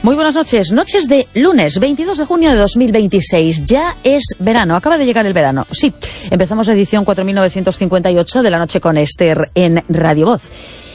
Muy buenas noches, noches de lunes 22 de junio de 2026, ya es verano, acaba de llegar el verano, sí, empezamos la edición 4958 de la noche con Esther en Radio Voz.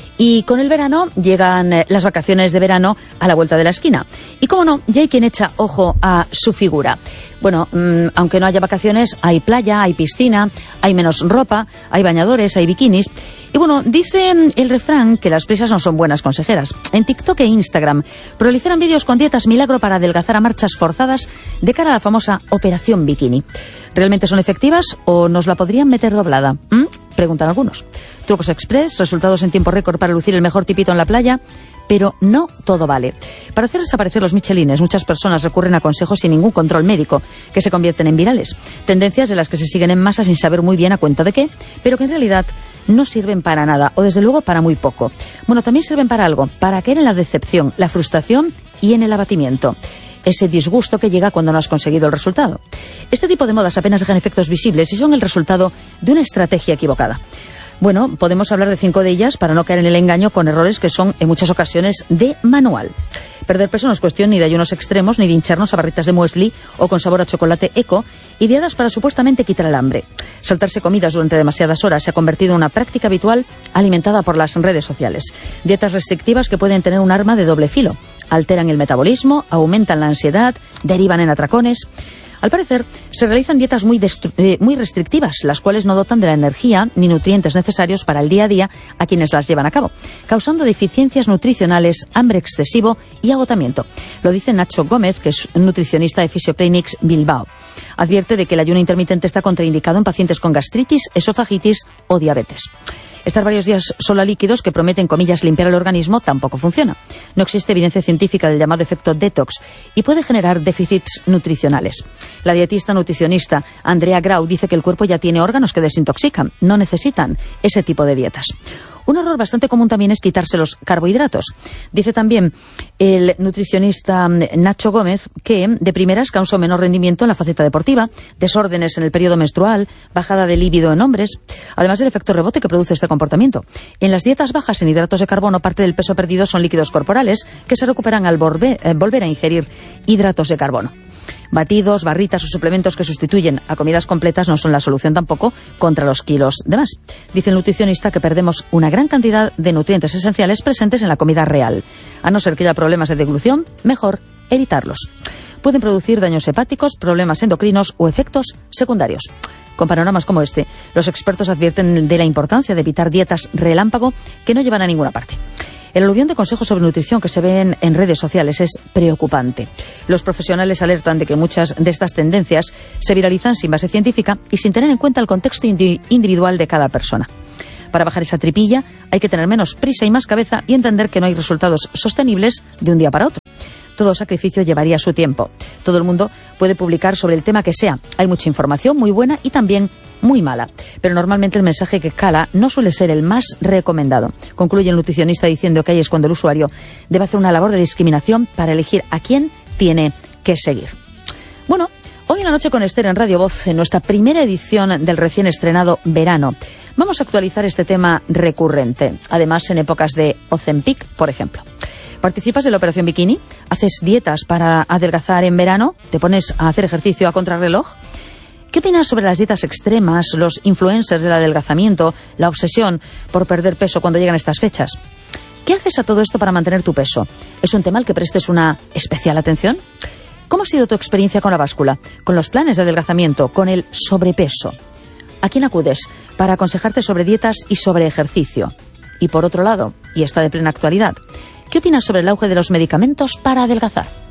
Y con el verano llegan las vacaciones de verano a la vuelta de la esquina. Y como no, ya hay quien echa ojo a su figura. Bueno, aunque no haya vacaciones, hay playa, hay piscina, hay menos ropa, hay bañadores, hay bikinis. Y bueno, dice el refrán que las prisas no son buenas consejeras. En TikTok e Instagram proliferan vídeos con dietas milagro para adelgazar a marchas forzadas de cara a la famosa Operación Bikini. ¿Realmente son efectivas o nos la podrían meter doblada? Preguntan algunos. Trucos express, resultados en tiempo récord para lucir el mejor tipito en la playa. Pero no todo vale. Para hacer desaparecer los michelines, muchas personas recurren a consejos sin ningún control médico, que se convierten en virales. Tendencias de las que se siguen en masa sin saber muy bien a cuenta de qué, pero que en realidad no sirven para nada, o desde luego para muy poco. Bueno, también sirven para algo, para caer en la decepción, la frustración y en el abatimiento. Ese disgusto que llega cuando no has conseguido el resultado. Este tipo de modas apenas dejan efectos visibles y son el resultado de una estrategia equivocada. Bueno, podemos hablar de 5 de ellas para no caer en el engaño con errores que son en muchas ocasiones de manual. Perder peso no es cuestión ni de ayunos extremos, ni de hincharnos a barritas de muesli o con sabor a chocolate eco, ideadas para supuestamente quitar el hambre. Saltarse comidas durante demasiadas horas se ha convertido en una práctica habitual alimentada por las redes sociales. Dietas restrictivas que pueden tener un arma de doble filo. Alteran el metabolismo, aumentan la ansiedad, derivan en atracones. Al parecer, se realizan dietas muy restrictivas, las cuales no dotan de la energía ni nutrientes necesarios para el día a día a quienes las llevan a cabo, causando deficiencias nutricionales, hambre excesivo y agotamiento. Lo dice Nacho Gómez, que es nutricionista de Physioclinics Bilbao. Advierte de que el ayuno intermitente está contraindicado en pacientes con gastritis, esofagitis o diabetes. Estar varios días solo a líquidos que prometen, comillas, limpiar el organismo tampoco funciona. No existe evidencia científica del llamado efecto detox y puede generar déficits nutricionales. La dietista nutricionista Andrea Grau dice que el cuerpo ya tiene órganos que desintoxican, no necesitan ese tipo de dietas. Un error bastante común también es quitarse los carbohidratos. Dice también el nutricionista Nacho Gómez que de primeras causa menor rendimiento en la faceta deportiva, desórdenes en el periodo menstrual, bajada de líbido en hombres, además del efecto rebote que produce este comportamiento. En las dietas bajas en hidratos de carbono, parte del peso perdido son líquidos corporales que se recuperan al volver a ingerir hidratos de carbono. Batidos, barritas o suplementos que sustituyen a comidas completas no son la solución tampoco contra los kilos de más. Dice el nutricionista que perdemos una gran cantidad de nutrientes esenciales presentes en la comida real. A no ser que haya problemas de deglución, mejor evitarlos. Pueden producir daños hepáticos, problemas endocrinos o efectos secundarios. Con panoramas como este, los expertos advierten de la importancia de evitar dietas relámpago que no llevan a ninguna parte. El aluvión de consejos sobre nutrición que se ven en redes sociales es preocupante. Los profesionales alertan de que muchas de estas tendencias se viralizan sin base científica y sin tener en cuenta el contexto individual de cada persona. Para bajar esa tripilla hay que tener menos prisa y más cabeza y entender que no hay resultados sostenibles de un día para otro. Todo sacrificio llevaría su tiempo. Todo el mundo puede publicar sobre el tema que sea. Hay mucha información muy buena y también muy mala, pero normalmente el mensaje que cala no suele ser el más recomendado. Concluye el nutricionista diciendo que ahí es cuando el usuario debe hacer una labor de discriminación para elegir a quién tiene que seguir. Bueno, hoy en la noche con Esther en Radio Voz, en nuestra primera edición del recién estrenado verano, vamos a actualizar este tema recurrente, además en épocas de Ozempic, por ejemplo. ¿Participas en la Operación Bikini? ¿Haces dietas para adelgazar en verano? ¿Te pones a hacer ejercicio a contrarreloj? ¿Qué opinas sobre las dietas extremas, los influencers del adelgazamiento, la obsesión por perder peso cuando llegan estas fechas? ¿Qué haces a todo esto para mantener tu peso? ¿Es un tema al que prestes una especial atención? ¿Cómo ha sido tu experiencia con la báscula, con los planes de adelgazamiento, con el sobrepeso? ¿A quién acudes para aconsejarte sobre dietas y sobre ejercicio? Y por otro lado, y está de plena actualidad, ¿qué opinas sobre el auge de los medicamentos para adelgazar?